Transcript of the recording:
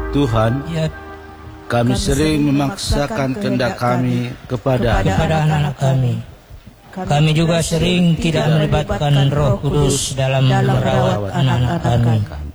Tuhan, Ya, kami sering memaksakan kehendak kami kepada anak-anak kami. Kami juga sering tidak melibatkan Roh Kudus dalam merawat anak-anak kami.